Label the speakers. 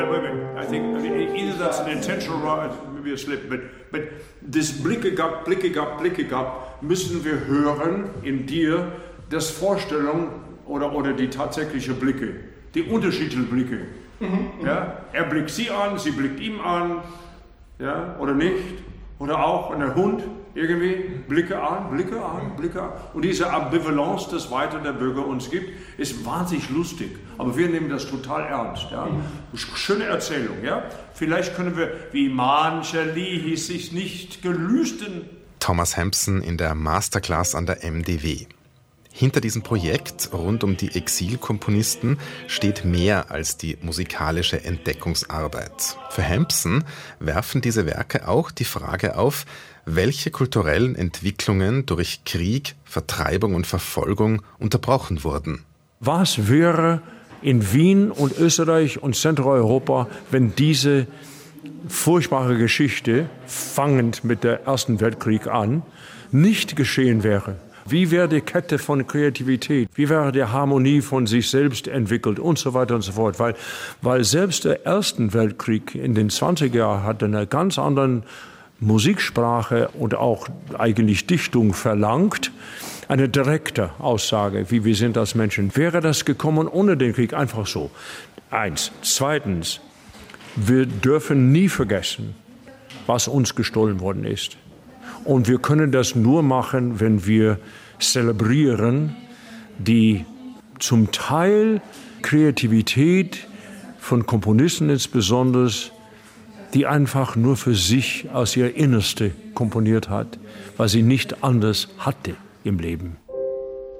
Speaker 1: I think either that's an intentional or maybe a slip, but das Blicke gab, müssen wir hören in dir, das Vorstellung oder die tatsächliche Blicke, die unterschiedlichen Blicke. Ja? Er blickt sie an, sie blickt ihm an, ja? Oder nicht, oder auch der Hund irgendwie, Blicke an. Und diese Ambivalenz, das weiter der Bürger uns gibt, ist wahnsinnig lustig. Aber wir nehmen das total ernst. Ja? Schöne Erzählung. Ja? Vielleicht können wir, wie mancher hieß sich nicht gelüsten.
Speaker 2: Thomas Hampson in der Masterclass an der MDW. Hinter diesem Projekt rund um die Exilkomponisten steht mehr als die musikalische Entdeckungsarbeit. Für Hampson werfen diese Werke auch die Frage auf, welche kulturellen Entwicklungen durch Krieg, Vertreibung und Verfolgung unterbrochen wurden.
Speaker 3: Was wäre in Wien und Österreich und Zentraleuropa, wenn diese furchtbare Geschichte, fangend mit dem Ersten Weltkrieg an, nicht geschehen wäre? Wie wäre die Kette von Kreativität? Wie wäre die Harmonie von sich selbst entwickelt und so weiter und so fort? Weil selbst der Erste Weltkrieg in den 20er Jahren hat eine ganz andere Musiksprache und auch eigentlich Dichtung verlangt. Eine direkte Aussage, wie wir sind als Menschen. Wäre das gekommen ohne den Krieg? Einfach so. Eins. Zweitens, wir dürfen nie vergessen, was uns gestohlen worden ist. Und wir können das nur machen, wenn wir zelebrieren die zum Teil Kreativität von Komponisten insbesondere, die einfach nur für sich aus ihr Innerste komponiert hat, weil sie nicht anders hatte im Leben.